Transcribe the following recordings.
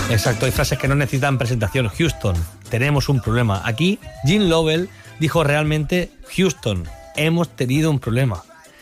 Exacto, hay frases que no necesitan presentación. Houston, tenemos un problema. Aquí, Jim Lovell dijo realmente: Houston, hemos tenido un problema.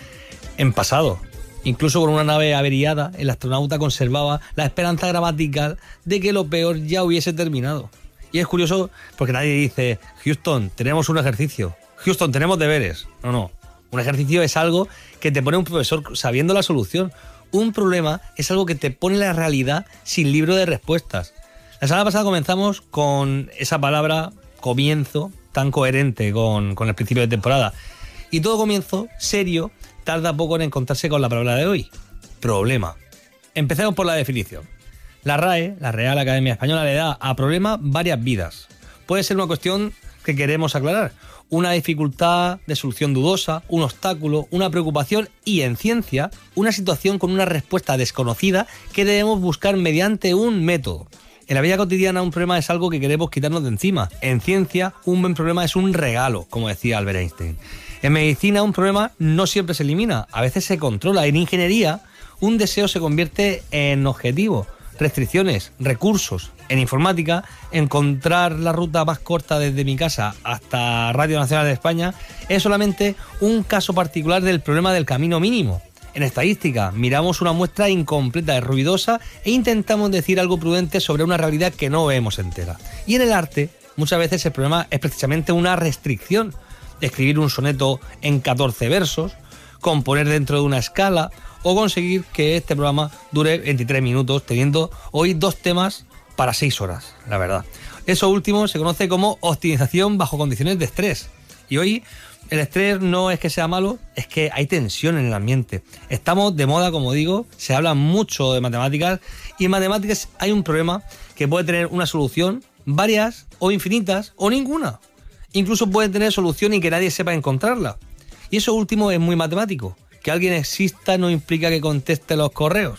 En pasado, incluso con una nave averiada, el astronauta conservaba la esperanza gramatical de que lo peor ya hubiese terminado. Y es curioso porque nadie dice: Houston, tenemos un ejercicio. Houston, tenemos deberes. No. Un ejercicio es algo que te pone un profesor sabiendo la solución. Un problema es algo que te pone la realidad sin libro de respuestas. La semana pasada comenzamos con esa palabra comienzo tan coherente con el principio de temporada. Y todo comienzo serio tarda poco en encontrarse con la palabra de hoy: problema. Empecemos por la definición. La RAE, la Real Academia Española, le da a problema varias vidas. Puede ser una cuestión que queremos aclarar, una dificultad de solución dudosa, un obstáculo, una preocupación y, en ciencia, una situación con una respuesta desconocida que debemos buscar mediante un método. En la vida cotidiana un problema es algo que queremos quitarnos de encima. En ciencia un buen problema es un regalo, como decía Albert Einstein. En medicina un problema no siempre se elimina, a veces se controla. En ingeniería un deseo se convierte en objetivo. Restricciones, recursos. En informática, encontrar la ruta más corta desde mi casa hasta Radio Nacional de España es solamente un caso particular del problema del camino mínimo. En estadística, miramos una muestra incompleta y ruidosa e intentamos decir algo prudente sobre una realidad que no vemos entera. Y en el arte, muchas veces el problema es precisamente una restricción. Escribir un soneto en 14 versos, componer dentro de una escala o conseguir que este programa dure 23 minutos, teniendo hoy 2 temas para 6 horas, la verdad. Eso último se conoce como optimización bajo condiciones de estrés. Y hoy el estrés no es que sea malo, es que hay tensión en el ambiente. Estamos de moda, como digo, se habla mucho de matemáticas y en matemáticas hay un problema que puede tener una solución, varias o infinitas o ninguna. Incluso puede tener solución y que nadie sepa encontrarla. Y eso último es muy matemático. Que alguien exista no implica que conteste los correos.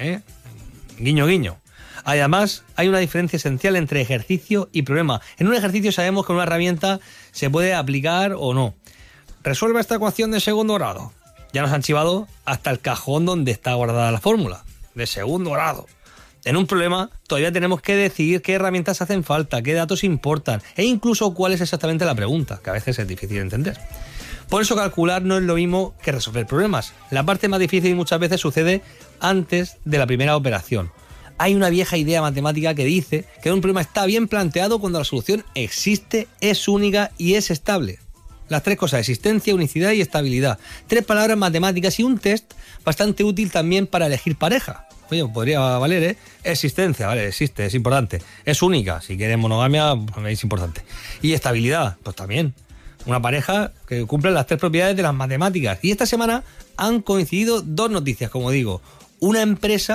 Guiño, guiño. Además, hay una diferencia esencial entre ejercicio y problema. En un ejercicio sabemos que una herramienta se puede aplicar o no. Resuelve esta ecuación de segundo grado. Ya nos han chivado hasta el cajón donde está guardada la fórmula. De segundo grado. En un problema todavía tenemos que decidir qué herramientas hacen falta, qué datos importan e incluso cuál es exactamente la pregunta, que a veces es difícil de entender. Por eso calcular no es lo mismo que resolver problemas. La parte más difícil muchas veces sucede antes de la primera operación. Hay una vieja idea matemática que dice que un problema está bien planteado cuando la solución existe, es única y es estable. Las 3 cosas: existencia, unicidad y estabilidad. 3 palabras matemáticas y un test bastante útil también para elegir pareja. Oye, podría valer, Existencia, vale, existe, es importante. Es única, si quieres monogamia, es importante. Y estabilidad, pues también. Una pareja que cumple las 3 propiedades de las matemáticas. Y esta semana han coincidido 2 noticias, como digo. Una empresa